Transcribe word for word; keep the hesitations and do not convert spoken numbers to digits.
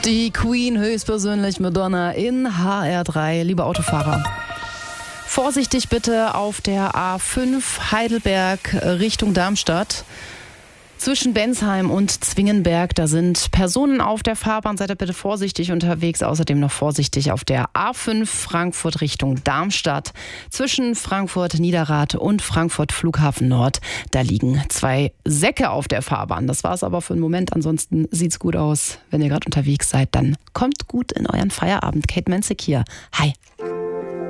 Die Queen höchstpersönlich Madonna in H R drei. Liebe Autofahrer, vorsichtig bitte auf der A fünf Heidelberg Richtung Darmstadt. Zwischen Bensheim und Zwingenberg, da sind Personen auf der Fahrbahn. Seid ihr bitte vorsichtig unterwegs. Außerdem noch vorsichtig auf der A fünf Frankfurt Richtung Darmstadt. Zwischen Frankfurt Niederrad und Frankfurt Flughafen Nord, da liegen zwei Säcke auf der Fahrbahn. Das war's aber für einen Moment. Ansonsten sieht's gut aus. Wenn ihr gerade unterwegs seid, dann kommt gut in euren Feierabend. Kate Menzig hier. Hi.